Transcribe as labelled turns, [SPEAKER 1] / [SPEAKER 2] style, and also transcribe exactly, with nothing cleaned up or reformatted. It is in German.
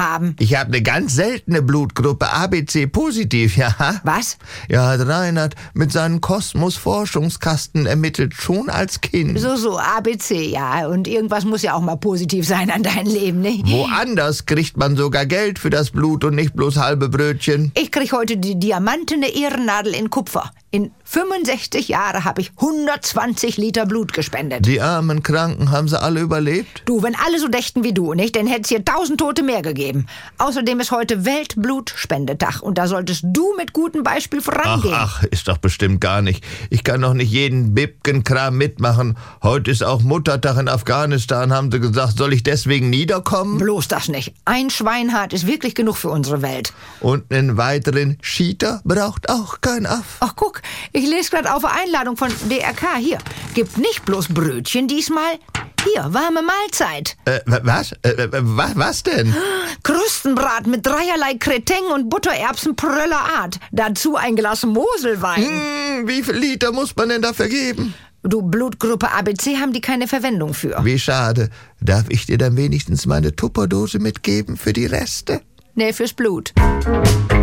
[SPEAKER 1] haben.
[SPEAKER 2] Ich habe eine ganz seltene Blutgruppe, A B C positiv, ja.
[SPEAKER 1] Was?
[SPEAKER 2] Ja, hat Reinhard mit seinen Kosmos-Forschungskasten ermittelt, schon als Kind.
[SPEAKER 1] So, so, A B C, ja. Und irgendwas muss ja auch mal positiv sein an dein Leben, ne?
[SPEAKER 2] Woanders kriegt man sogar Geld für das Blut und nicht bloß halbe Brötchen.
[SPEAKER 1] Ich krieg heute die diamantene Ehrennadel in Kupfer. In fünfundsechzig Jahren habe ich hundertzwanzig Liter Blut gespendet.
[SPEAKER 2] Die armen Kranken, haben sie alle überlebt?
[SPEAKER 1] Du, wenn alle so dächten wie du, nicht, dann hätte es hier tausend Tote mehr gegeben. Außerdem ist heute Weltblutspendetag und da solltest du mit gutem Beispiel vorangehen.
[SPEAKER 2] Ach, ach, ist doch bestimmt gar nicht. Ich kann doch nicht jeden Bibkenkram mitmachen. Heute ist auch Muttertag in Afghanistan, haben sie gesagt. Soll ich deswegen niederkommen?
[SPEAKER 1] Bloß das nicht. Ein Schweinhart ist wirklich genug für unsere Welt.
[SPEAKER 2] Und einen weiteren Cheater braucht auch kein Aff.
[SPEAKER 1] Ach, guck, ich lese gerade auf Einladung von D R K. Hier, gibt nicht bloß Brötchen diesmal. Hier, warme Mahlzeit.
[SPEAKER 2] Äh, was? Äh, was? Was denn?
[SPEAKER 1] Krustenbrat mit dreierlei Kreteng und Buttererbsen pröller Art. Dazu ein Glas Moselwein.
[SPEAKER 2] Hm, wie viel Liter muss man denn dafür geben?
[SPEAKER 1] Du, Blutgruppe A B C haben die keine Verwendung für.
[SPEAKER 2] Wie schade. Darf ich dir dann wenigstens meine Tupperdose mitgeben für die Reste?
[SPEAKER 1] Nee, fürs Blut.